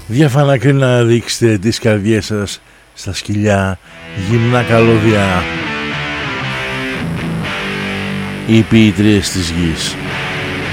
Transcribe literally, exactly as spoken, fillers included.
Διάφανα κρίνα ρίξτε τις καρδιές σας στα σκυλιά, γυμνά καλώδια, οι ποιήτριες της γης.